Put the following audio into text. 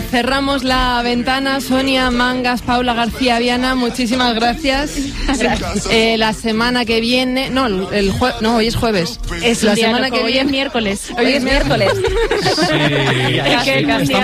cerramos la ventana. Sonia Mangas, Paula García Viana, muchísimas gracias. La semana que viene, hoy es jueves. Es la un día semana loco, que hoy viene es miércoles. Hoy es miércoles. Sí, Hay que cambiar.